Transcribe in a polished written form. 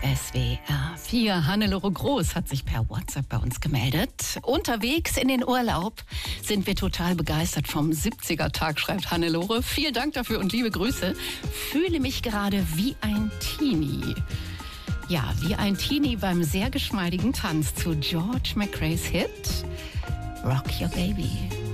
SWR 4. Hannelore Groß hat sich per WhatsApp bei uns gemeldet. Unterwegs in den Urlaub sind wir total begeistert vom 70er-Tag, schreibt Hannelore. Vielen Dank dafür und liebe Grüße. Fühle mich gerade wie ein Teenie. Ja, wie ein Teenie beim sehr geschmeidigen Tanz zu George McRae's Hit Rock Your Baby.